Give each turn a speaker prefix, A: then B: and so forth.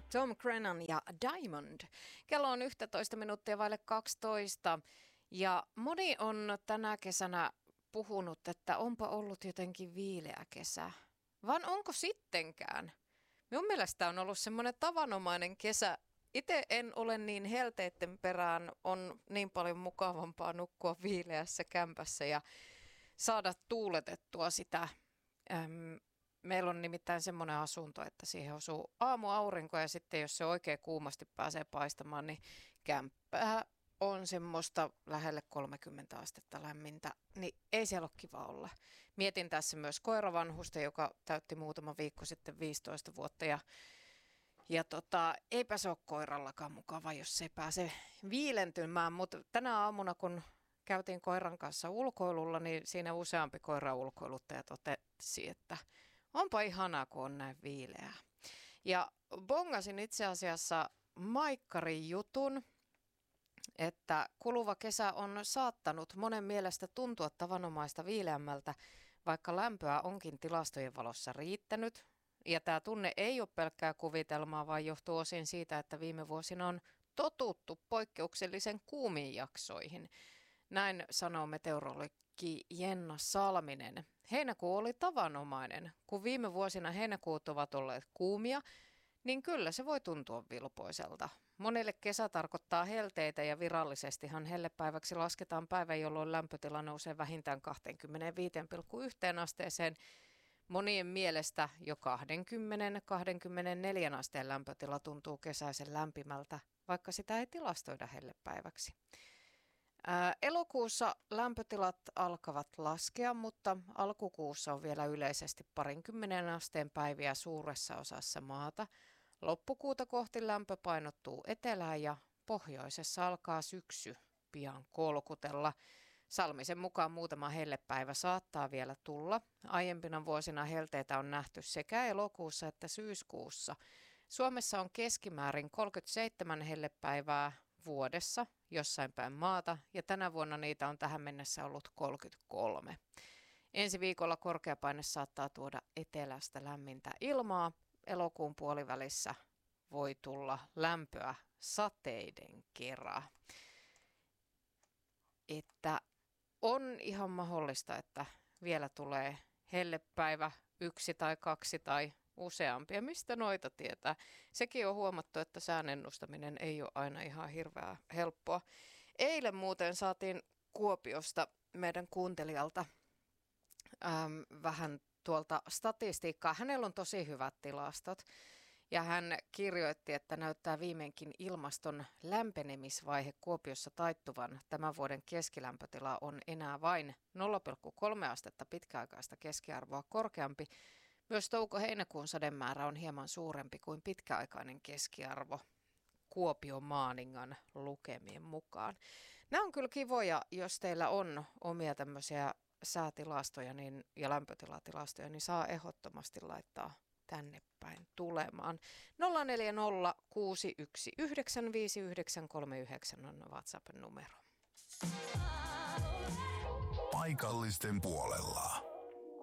A: Tom Grennan ja Diamond. Kello on 11 minuuttia vaille 12 ja moni on tänä kesänä puhunut, että onpa ollut jotenkin viileä kesä. Vaan onko sittenkään? Minun mielestä on ollut semmoinen tavanomainen kesä. Itse en ole niin helteitten perään, on niin paljon mukavampaa nukkua viileässä kämpässä ja saada tuuletettua sitä. Meillä on nimittäin semmoinen asunto, että siihen osuu aamuaurinko ja sitten jos se oikein kuumasti pääsee paistamaan, niin kämppää on semmoista lähelle 30 astetta lämmintä, niin ei siellä ole kiva olla. Mietin tässä myös koiravanhusta, joka täytti muutama viikko sitten 15 vuotta ja eipä se ole koirallakaan mukava, jos se pääsee viilentymään, mutta tänä aamuna kun käytiin koiran kanssa ulkoilulla, niin siinä useampi koira-ulkoiluttaja totesi, että onpa ihanaa, kun on näin viileää. Ja bongasin itse asiassa Maikkarin jutun, että kuluva kesä on saattanut monen mielestä tuntua tavanomaista viileämmältä, vaikka lämpöä onkin tilastojen valossa riittänyt. Ja tämä tunne ei ole pelkkää kuvitelmaa, vaan johtuu osin siitä, että viime vuosina on totuttu poikkeuksellisen kuumiin jaksoihin. Näin sanoo meteorologi Jenna Salminen. Heinäkuu oli tavanomainen. Kun viime vuosina heinäkuut ovat olleet kuumia, niin kyllä se voi tuntua vilpoiselta. Monille kesä tarkoittaa helteitä ja virallisestihan hellepäiväksi lasketaan päivä, jolloin lämpötila nousee vähintään 25,1 asteeseen. Monien mielestä jo 20-24 asteen lämpötila tuntuu kesäisen lämpimältä, vaikka sitä ei tilastoida hellepäiväksi. Elokuussa lämpötilat alkavat laskea, mutta alkukuussa on vielä yleisesti 20 asteen päiviä suuressa osassa maata. Loppukuuta kohti lämpö painottuu etelään ja pohjoisessa alkaa syksy pian kolkutella. Salmisen mukaan muutama hellepäivä saattaa vielä tulla. Aiempina vuosina helteitä on nähty sekä elokuussa että syyskuussa. Suomessa on keskimäärin 37 hellepäivää vuodessa jossain päin maata ja tänä vuonna niitä on tähän mennessä ollut 33. Ensi viikolla korkeapaine saattaa tuoda etelästä lämmintä ilmaa. Elokuun puolivälissä voi tulla lämpöä sateiden kera. Että on ihan mahdollista, että vielä tulee hellepäivä 1 tai 2 tai useampia. Mistä noita tietää? Sekin on huomattu, että sään ennustaminen ei ole aina ihan hirveän helppoa. Eilen muuten saatiin Kuopiosta meidän kuuntelijalta vähän tuolta statistiikkaa. Hänellä on tosi hyvät tilastot. Ja hän kirjoitti, että näyttää viimeinkin ilmaston lämpenemisvaihe Kuopiossa taittuvan. Tämän vuoden keskilämpötila on enää vain 0,3 astetta pitkäaikaista keskiarvoa korkeampi. Myös touko-heinäkuun sademäärä on hieman suurempi kuin pitkäaikainen keskiarvo Kuopion Maaningan lukemien mukaan. Nämä on kyllä kivoja, jos teillä on omia tämmöisiä säätilastoja ja lämpötilatilastoja, niin saa ehdottomasti laittaa tänne päin tulemaan. 040 619 5939 on WhatsApp-numero.
B: Paikallisten puolella.